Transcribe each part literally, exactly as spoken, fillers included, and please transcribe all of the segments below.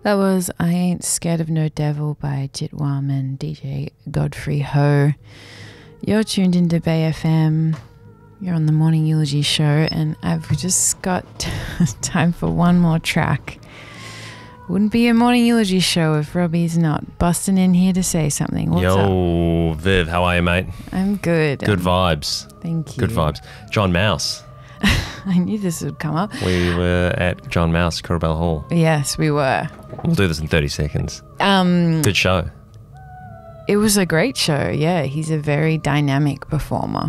That was I Ain't Scared of No Devil by Jitwam and D J Godfrey Ho. You're tuned into Bay F M. You're on the Morning Eulogy Show, and I've just got time for one more track. Wouldn't be a Morning Eulogy Show if Robbie's not busting in here to say something. What's Yo, up? Viv, how are you, mate? I'm good. Good um, vibes. Thank you. Good vibes. John Mouse. I knew this would come up. We were at John Mouse, Curabell Hall. Yes, we were. We'll do this in thirty seconds. Um, Good show. It was a great show, yeah. He's a very dynamic performer.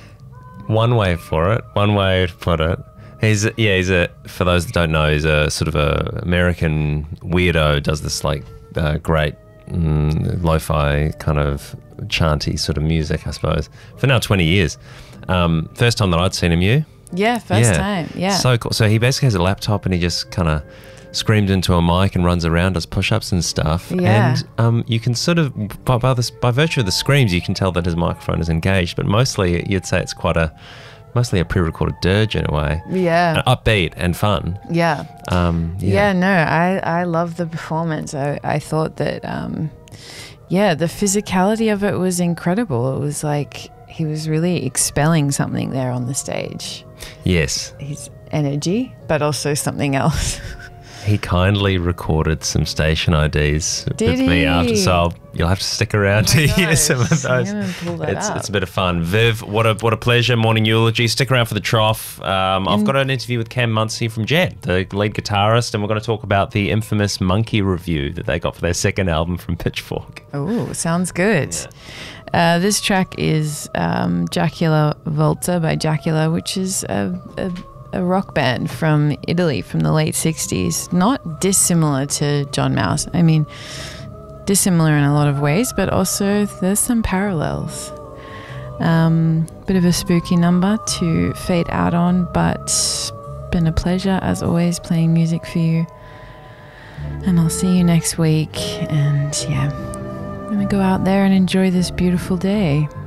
One way for it, one way to put it. He's, yeah, he's a, for those that don't know, he's a sort of a American weirdo, does this like uh, great mm, lo-fi kind of chanty sort of music, I suppose, for now twenty years. Um, first time that I'd seen him, you? Yeah, first Yeah. time, yeah. So cool. So he basically has a laptop and he just kind of screams into a mic and runs around, does push-ups and stuff. Yeah. And um, you can sort of, by, by, this, by virtue of the screams, you can tell that his microphone is engaged. But mostly, you'd say it's quite a, mostly a pre-recorded dirge in a way. Yeah. And upbeat and fun. Yeah. Um, Yeah, yeah. no, I, I love the performance. I, I thought that, um, yeah, the physicality of it was incredible. It was like he was really expelling something there on the stage. Yes. His energy, but also something else. He kindly recorded some station I Ds Did with me he? after, so I'll, you'll have to stick around to hear gosh, some of those. I'm gonna pull that It's, up. it's a bit of fun. Viv, what a what a pleasure. Morning Eulogy. Stick around for the trough. Um, I've got an interview with Cam Muncie from Jet, the lead guitarist, and we're going to talk about the infamous Monkey review that they got for their second album from Pitchfork. Oh, sounds good. Uh, this track is um, Jacula Volta by Jacula, which is a, a, a rock band from Italy from the late sixties. Not dissimilar to John Mouse. I mean, dissimilar in a lot of ways, but also there's some parallels. Um, bit of a spooky number to fade out on, but been a pleasure as always playing music for you. And I'll see you next week. And yeah, I'm gonna go out there and enjoy this beautiful day.